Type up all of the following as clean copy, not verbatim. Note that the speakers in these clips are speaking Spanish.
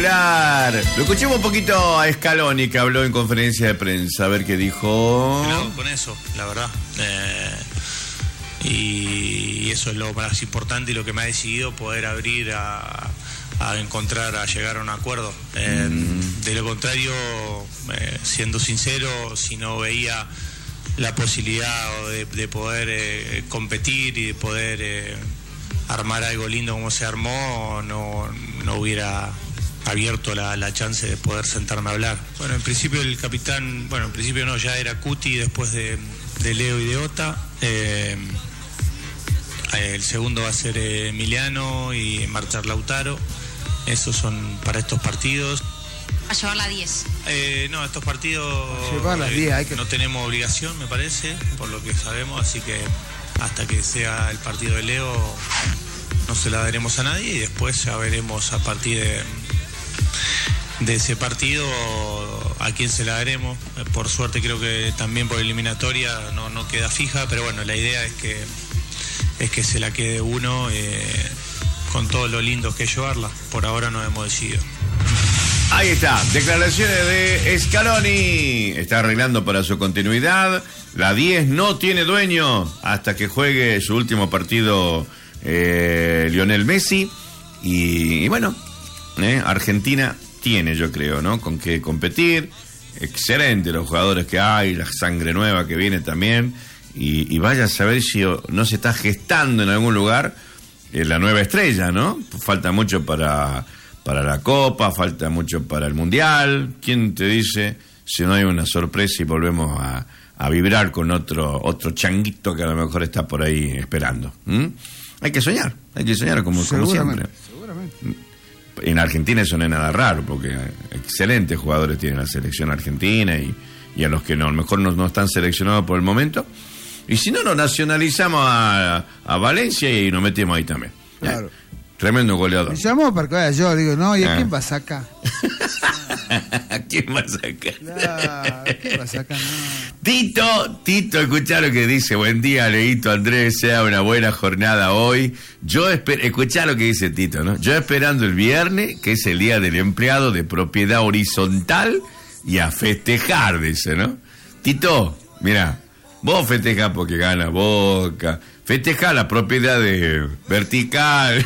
Lo escuchemos un poquito a Scaloni, que habló en conferencia de prensa, a ver qué dijo. Con eso, la verdad. Y eso es lo más importante y lo que me ha decidido poder abrir a encontrar, a llegar a un acuerdo. De lo contrario, siendo sincero, si no veía la posibilidad de poder competir y de poder armar algo lindo como se armó, no hubiera abierto la chance de poder sentarme a hablar. Bueno, en principio el capitán, en principio no, ya era Cuti después de Leo y de Ota. El segundo va a ser Emiliano y marchar Lautaro. Esos son para estos partidos. A llevar la 10. No, estos partidos no tenemos obligación, me parece, por lo que sabemos, así que hasta que sea el partido de Leo no se la daremos a nadie y después ya veremos a partir de ese partido a quién se la daremos. Por suerte creo que también por eliminatoria no queda fija, pero bueno, la idea es que se la quede uno con todo lo lindo que es llevarla. Por ahora no hemos decidido. Ahí está, declaraciones de Scaloni. Está arreglando para su continuidad. La 10 no tiene dueño hasta que juegue su último partido Lionel Messi. Y bueno, Argentina tiene, yo creo, ¿no? Con qué competir. Excelente los jugadores que hay, la sangre nueva que viene también. Y vaya a saber si no se está gestando en algún lugar la nueva estrella, ¿no? Falta mucho para la Copa, falta mucho para el Mundial. ¿Quién te dice si no hay una sorpresa y volvemos a vibrar con otro changuito que a lo mejor está por ahí esperando? Hay que soñar como siempre. Seguramente. En Argentina eso no es nada raro, porque excelentes jugadores tiene la selección argentina y a los que a lo mejor no están seleccionados por el momento. Y si no, nos nacionalizamos a Valencia y nos metemos ahí también. Claro. Tremendo goleador. Me llamó para que vaya yo, digo, no, ¿y a quién vas acá? ¿A quién vas acá? Claro, ¿a quién vas acá? No. Tito, escuchá lo que dice. Buen día, Leito, Andrés, sea una buena jornada hoy. Escuchá lo que dice Tito, ¿no? Yo esperando el viernes, que es el día del empleado de propiedad horizontal, y a festejar, dice, ¿no? Tito, mira, vos festejás porque gana Boca, festejá la propiedad de vertical,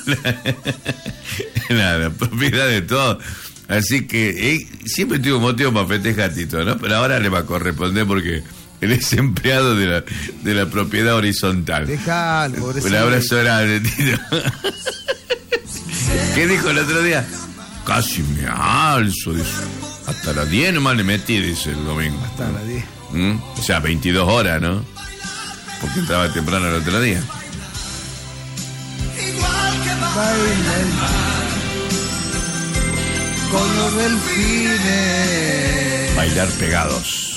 la propiedad de todo. Así que siempre tuvo motivo para festejar, Tito, ¿no? Pero ahora le va a corresponder porque él es empleado de la propiedad horizontal. Dejalo, pobrecito. Un abrazo grande, Tito. ¿Qué dijo el otro día? Casi me alzo, dice. Hasta las 10 nomás le metí, dice el domingo. Hasta las 10. O sea, 22 horas, ¿no? Porque entraba temprano el otro día. Baila el mar con los delfines. Bailar pegados.